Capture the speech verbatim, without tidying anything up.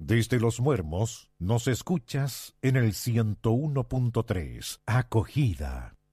Desde Los Muermos nos escuchas en el ciento uno punto tres. Acogida.